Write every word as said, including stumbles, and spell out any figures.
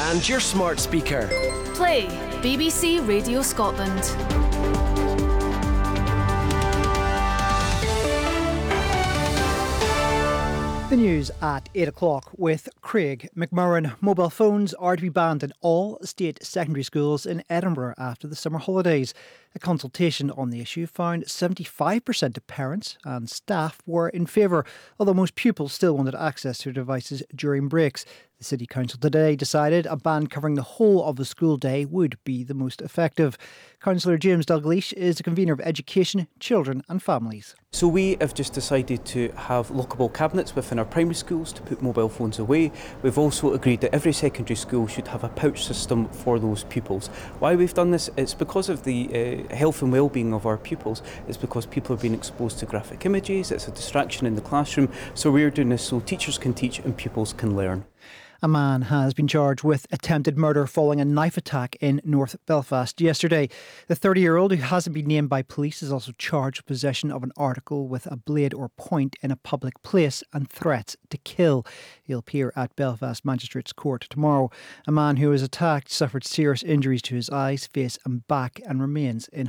and your smart speaker. Play B B C Radio Scotland. The news at eight o'clock with Craig McMurran. Mobile phones are to be banned in all state secondary schools in Edinburgh after the summer holidays. A consultation on the issue found seventy-five percent of parents and staff were in favour, although most pupils still wanted access to their devices during breaks. The City Council today decided a ban covering the whole of the school day would be the most effective. Councillor James Dalgleish is the convener of Education, Children and Families. So we have just decided to have lockable cabinets within our primary schools to put mobile phones away. We've also agreed that every secondary school should have a pouch system for those pupils. Why we've done this, it's because of the uh, health and well-being of our pupils. It's because people are being exposed to graphic images. It's a distraction in the classroom. So we're doing this so teachers can teach and pupils can learn. A man has been charged with attempted murder following a knife attack in North Belfast yesterday. The thirty-year-old, who hasn't been named by police, is also charged with possession of an article with a blade or point in a public place and threats to kill. He'll appear at Belfast Magistrates Court tomorrow. A man who was attacked suffered serious injuries to his eyes, face and back and remains in